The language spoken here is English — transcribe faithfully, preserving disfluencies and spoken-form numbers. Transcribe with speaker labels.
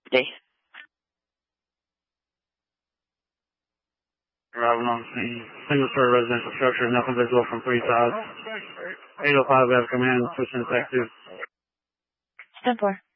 Speaker 1: Day.
Speaker 2: Arriving on scene. Single-story residential structure, nothing visible from three sides. eight oh five, we have command, switching to tech two.
Speaker 1: ten four.